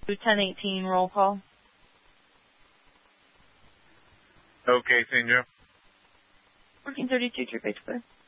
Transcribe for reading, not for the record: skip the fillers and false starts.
1018 roll call. Okay, Senor. 1432, True Bay Square.